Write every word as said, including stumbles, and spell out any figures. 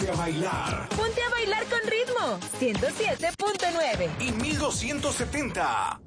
Ponte a bailar. Ponte a bailar con ritmo. ciento siete punto nueve. Y mil doscientos setenta.